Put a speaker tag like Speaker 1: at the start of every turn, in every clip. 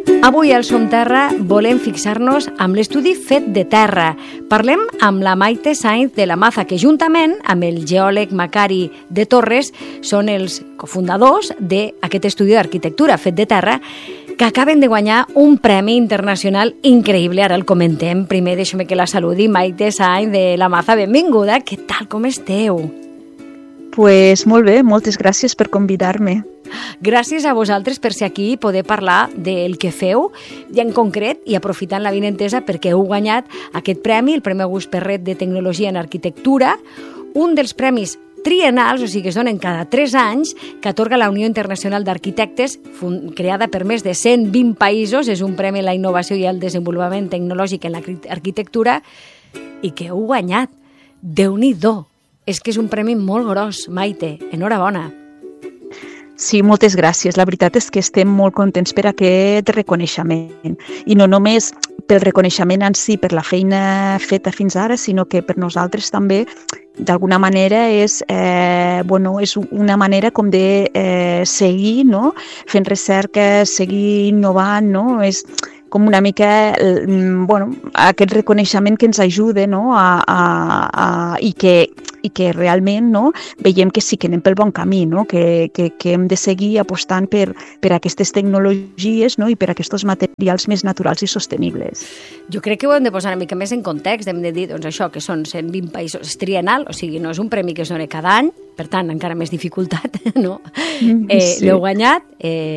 Speaker 1: Avui al Som Terra volem fixar-nos amb l'estudi fet de terra. Parlem amb la Maite Sainz de la Maza, que juntament amb el geòleg Macari de Torres són els cofundadors d'aquest estudi d'arquitectura fet de terra, que acaben de guanyar un premi internacional increïble. Ara el comentem. Primer, deixa'm que la saludi. Maite Sainz de la Maza, benvinguda. Què tal, com esteu?
Speaker 2: Pues molt bé, moltes gràcies per convidar-me.
Speaker 1: Gràcies a vosaltres per ser aquí i poder parlar del que feu, i en concret, i aprofitant la vinentesa, perquè heu guanyat aquest premi, el Premi August Perret de Tecnologia en Arquitectura, un dels premis triennals, o sigui que es donen cada 3 anys, que atorga la Unió Internacional d'Arquitectes, creada per més de 120 països. És un premi a la innovació i al desenvolupament tecnològic en l'arquitectura, i que heu guanyat. Déu-n'hi-do! És que és un premi molt gros, Maite. Enhorabona.
Speaker 2: Sí, moltes gràcies. La veritat és que estem molt contents per aquest reconeixement. I no només pel reconeixement en si, per la feina feta fins ara, sinó que per nosaltres també, d'alguna manera, és una manera com de seguir, no? Fent recerca, seguir innovant, no? És com una mica aquest reconeixement que ens ajuda, no? I que realment, no? Veiem que sí que anem pel bon camí, no? Que hem de seguir apostant per aquestes tecnologies, no? I per aquests materials més naturals i sostenibles.
Speaker 1: Jo crec que ho hem de posar una mica més en context. Hem de dir, doncs, això, que són 120 països, és triennal, o sigui, no és un premi que es dona cada any, per tant, encara més dificultat, no? Sí. L'heu guanyat,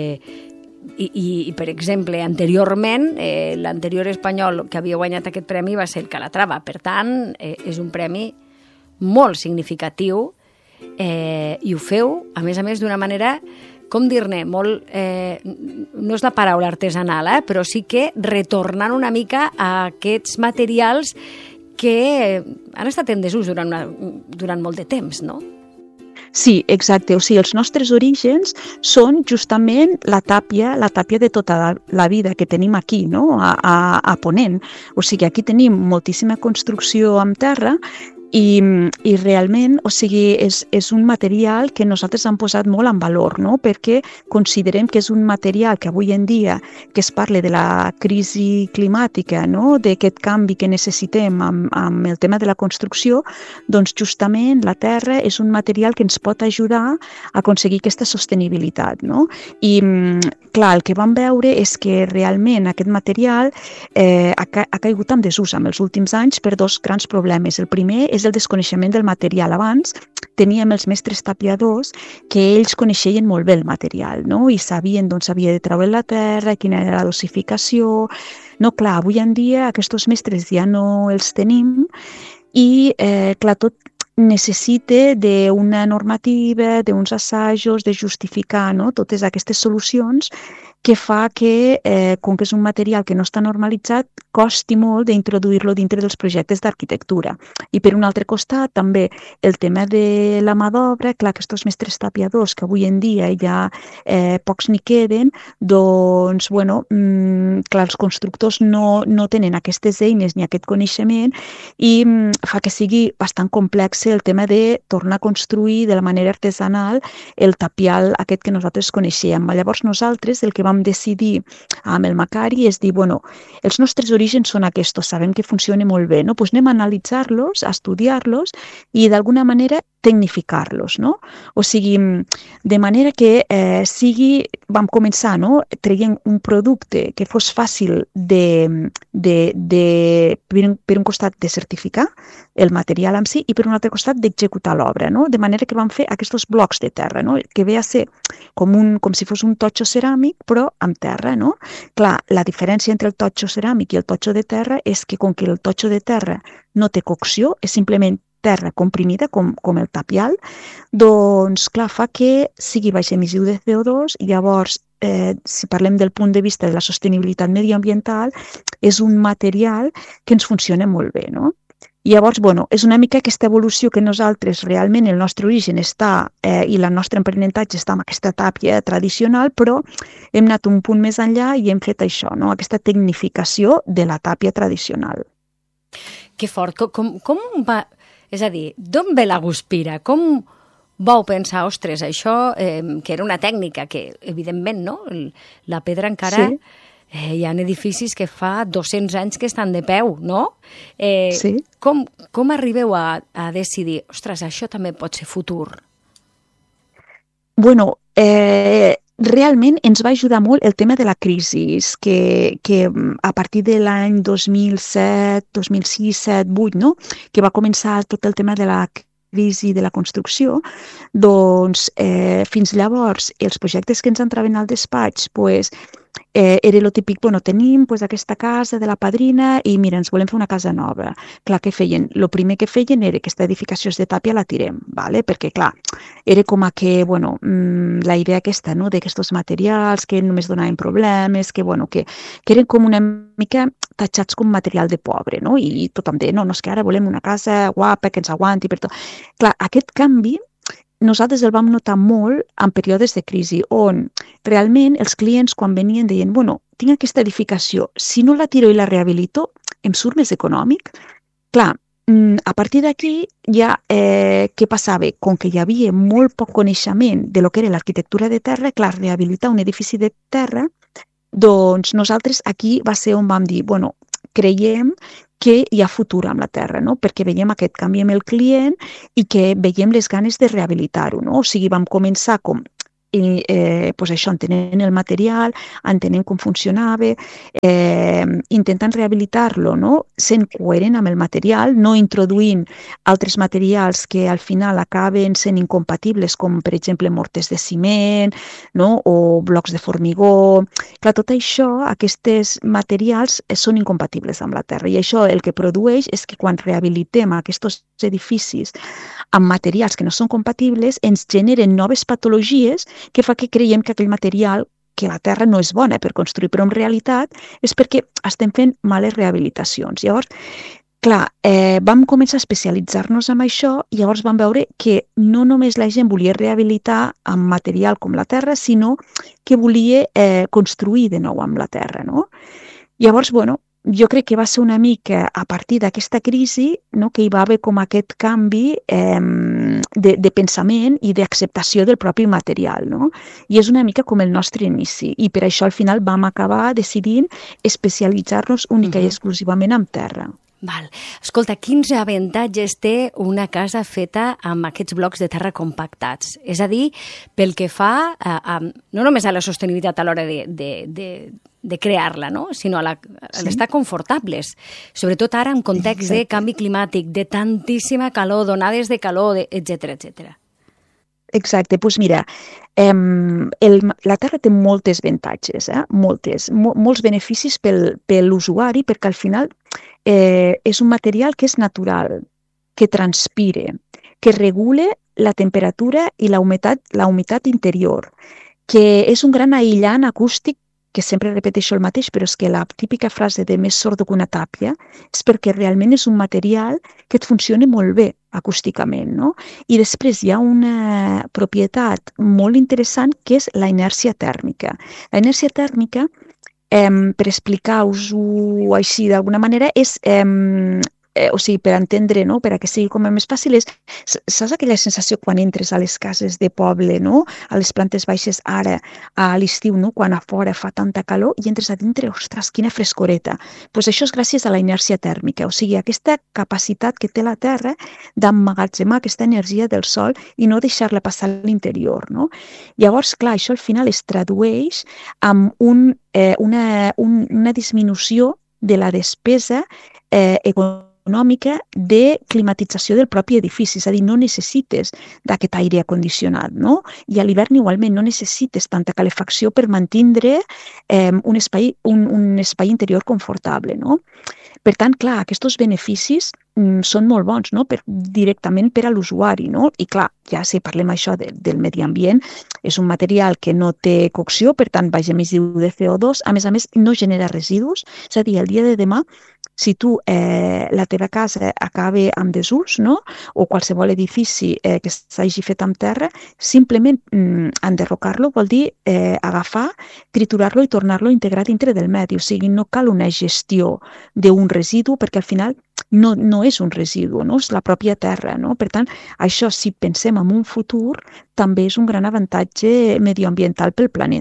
Speaker 1: I, per exemple, anteriorment, l'anterior espanyol que havia guanyat aquest premi va ser el Calatrava. Per tant, és un premi molt significatiu, i ho feu, a més, d'una manera, com dir-ne, molt, no és la paraula artesanal, però sí que retornant una mica a aquests materials que han estat en desús durant molt de temps, no?
Speaker 2: Sí, exacte. O sigui, els nostres orígens són justament la tàpia de tota la vida que tenim aquí, no? A Ponent. O sigui, aquí tenim moltíssima construcció amb terra i realment, o sigui, és un material que nosaltres hem posat molt en valor, no? Perquè considerem que és un material que avui en dia, que es parla de la crisi climàtica, no? D'aquest canvi que necessitem amb el tema de la construcció, doncs justament la terra és un material que ens pot ajudar a aconseguir aquesta sostenibilitat, no? I clar, el que vam veure és que realment aquest material ha caigut en desús en els últims anys per 2 grans problemes. El primer és el desconeixement del material. Abans teníem els mestres tapiadors que ells coneixien molt bé el material, no? I sabien d'on s'havia de treure la terra, quina era la dosificació. No, clar, avui en dia aquests mestres ja no els tenim i, clar, tot necessita d'una normativa, d'uns assajos, de justificar, no? Totes aquestes solucions que fa que, com que és un material que no està normalitzat, costi molt d'introduir-lo dintre dels projectes d'arquitectura. I per un altre costat, també el tema de la mà d'obra, clar, aquests mestres tapiadors, que avui en dia ja pocs n'hi queden, doncs, clar, els constructors no tenen aquestes eines ni aquest coneixement i fa que sigui bastant complex el tema de tornar a construir de la manera artesanal el tapial aquest que nosaltres coneixíem. Llavors nosaltres el que vam decidir amb el Macari és dir, els nostres orígens són aquests, sabem que funciona molt bé, no? Doncs anem a analitzar-los, a estudiar-los i d'alguna manera tecnificar-los, no? O sigui, de manera que vam començar, no? Traient un producte que fos fàcil per un costat de certificar el material en si i per un altre costat d'executar l'obra, no? De manera que vam fer aquests blocs de terra, no? Que ve a ser com si fos un totxo ceràmic, però amb terra, no? Clar, la diferència entre el totxo ceràmic i el totxo de terra és que com que el totxo de terra no té cocció, és simplement terra comprimida, com el tapial, doncs, clar, fa que sigui baix emissiu de CO2 i llavors, si parlem del punt de vista de la sostenibilitat mediambiental, és un material que ens funciona molt bé, no? I llavors, és una mica aquesta evolució que nosaltres realment, el nostre origen està i el nostre aprenentatge està amb aquesta tàpia tradicional, però hem anat un punt més enllà i hem fet això, no? Aquesta tecnificació de la tàpia tradicional.
Speaker 1: Que fort! Com va... És a dir, d'on ve la guspira? Com vau pensar, ostres, això, que era una tècnica que, evidentment, no? La pedra encara hi ha edificis que fa 200 anys que estan de peu, no?
Speaker 2: Sí.
Speaker 1: Com arribeu a decidir, ostres, això també pot ser futur?
Speaker 2: Bueno, realment ens va ajudar molt el tema de la crisi, que a partir de l'any 2007, 2006, 2007, 2008, no? Que va començar tot el tema de la crisi de la construcció, doncs fins llavors els projectes que ens entraven al despatx era el típic, bueno, tenim aquesta casa de la padrina i mira, ens volem fer una casa nova. Clar, què feien? El primer que feien era aquesta edificació és de tàpia, la tirem, ¿vale? Perquè clar, era com a que, bueno, la idea aquesta, no?, d'aquests materials que només donaven problemes, que eren com una mica tatxats com material de pobre, no? I tothom deia, no, és que ara volem una casa guapa, que ens aguanti, per tot. Clar, aquest canvi nosaltres el vam notar molt en períodes de crisi, on realment els clients quan venien deien, bueno, tinc aquesta edificació, si no la tiro i la rehabilito, em surt més econòmic? Clar, a partir d'aquí ja què passava? Com que hi havia molt poc coneixement de lo que era l'arquitectura de terra, clar, rehabilitar un edifici de terra, doncs nosaltres aquí va ser on vam dir, bueno, creiem que hi ha futur amb la terra, no? Perquè veiem aquest canvi amb el client i que veiem les ganes de rehabilitar-ho, no? O sigui, vam començar com això, entenent el material, entenent com funcionava, intentant rehabilitar-lo, no? Sent coherent amb el material, no introduint altres materials que al final acaben sent incompatibles, com per exemple morters de ciment, no? O blocs de formigó. Clar, tot això, aquests materials són incompatibles amb la terra i això el que produeix és que quan rehabilitem aquests edificis amb materials que no són compatibles ens generen noves patologies que fa que creiem que aquell material, que la terra no és bona per construir, però en realitat és perquè estem fent males rehabilitacions. Llavors, clar, vam començar a especialitzar-nos en això i llavors vam veure que no només la gent volia rehabilitar amb material com la terra, sinó que volia construir de nou amb la terra, no? Llavors, bueno, jo crec que va ser una mica a partir d'aquesta crisi, no, que hi va haver com aquest canvi de pensament i d'acceptació del propi material, no? I és una mica com el nostre inici i per això al final vam acabar decidint especialitzar-nos única i exclusivament en terra.
Speaker 1: Val. Escolta, quins avantatges té una casa feta amb aquests blocs de terra compactats? És a dir, pel que fa no només a la sostenibilitat a l'hora de crear-la, no? Sinó a l'estar confortables. Sobretot ara en context de canvi climàtic, de tantíssima calor, donades de calor, etcètera, etcètera.
Speaker 2: Exacte, doncs mira, la terra té molts avantatges, molts beneficis per l'usuari, perquè al final és un material que és natural, que transpira, que regula la temperatura i la humitat interior, que és un gran aïllant acústic, que sempre repeteixo el mateix, però és que la típica frase de més sordo que una tàpia és perquè realment és un material que et funciona molt bé acústicament, no? I després hi ha una propietat molt interessant que és la inèrcia tèrmica. La inèrcia tèrmica, per explicar-vos-ho així d'alguna manera, és o sigui, per entendre, no? Per a que sigui com més fàcil, saps aquella sensació quan entres a les cases de poble, no? A les plantes baixes ara, a l'estiu, no? Quan a fora fa tanta calor i entres a dintre, ostres, quina frescoreta. Doncs això és gràcies a la inèrcia tèrmica, o sigui, aquesta capacitat que té la Terra d'emmagatzemar aquesta energia del sol i no deixar-la passar a l'interior, no? Llavors, clar, això al final es tradueix amb una disminució de la despesa econòmica de climatització del propi edifici, és a dir, no necessites d'aquest aire condicionat, no? I a l'hivern igualment no necessites tanta calefacció per mantindre un espai interior confortable, no? Per tant, clar, aquests beneficis són molt bons, no? Directament per a l'usuari, no? I clar, ja si parlem això del medi ambient, és un material que no té cocció, per tant, baix emissiu de CO2, a més, no genera residus, és a dir, el dia de demà, si tu la teva casa acaba amb desús, no? O qualsevol edifici que s'hagi fet amb terra, simplement enderrocar-lo vol dir agafar, triturar-lo i tornar-lo a integrar dintre del medi. O sigui, no cal una gestió d'un residu perquè al final no és un residu, no? És la pròpia terra, no? Per tant, això, si pensem en un futur, també és un gran avantatge medioambiental pel planeta.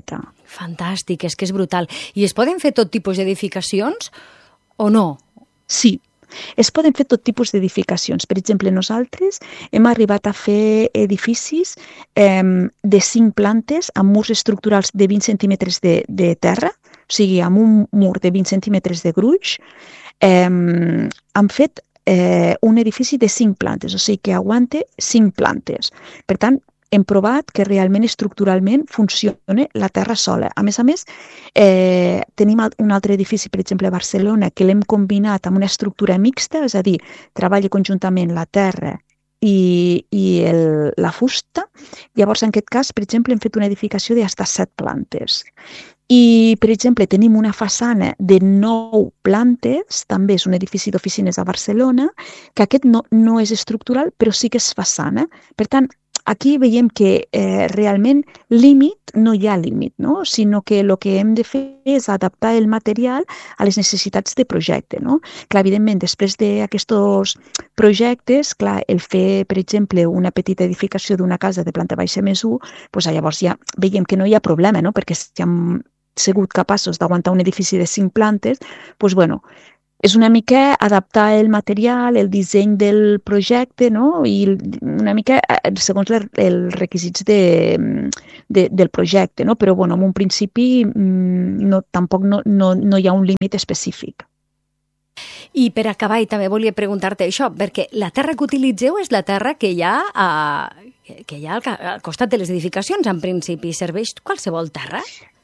Speaker 1: Fantàstic, és que és brutal. I es poden fer tot tipus d'edificacions o no?
Speaker 2: Sí, es poden fer tot tipus d'edificacions. Per exemple, nosaltres hem arribat a fer edificis de 5 plantes amb murs estructurals de 20 centímetres de terra, o sigui, amb un mur de 20 centímetres de gruix. Hem fet un edifici de 5 plantes, o sigui que aguanta 5 plantes. Per tant, hem provat que realment estructuralment funciona la terra sola. A més, tenim un altre edifici, per exemple, a Barcelona, que l'hem combinat amb una estructura mixta, és a dir, treballa conjuntament la terra i la fusta. Llavors, en aquest cas, per exemple, hem fet una edificació de fins a 7 plantes. I, per exemple, tenim una façana de 9 plantes, també és un edifici d'oficines a Barcelona, que aquest no és estructural, però sí que és façana. Per tant, aquí veiem que realment no hi ha límit, no? Sinó que el que hem de fer és adaptar el material a les necessitats de projecte, no? Clar, evidentment, després d'aquests projectes, clar, el fer, per exemple, una petita edificació d'una casa de planta baixa més 1, doncs llavors ja veiem que no hi ha problema, no? Perquè si hem sigut capaços d'aguantar un edifici de 5 plantes, doncs, bueno, és una mica adaptar el material, el disseny del projecte, no? I una mica segons els requisits del projecte, no? Però, bueno, en un principi tampoc no hi ha un límit específic.
Speaker 1: I per acabar, i també volia preguntar-te això, perquè la terra que utilitzeu és la terra que hi ha al costat de les edificacions, en principi. Serveix qualsevol terra?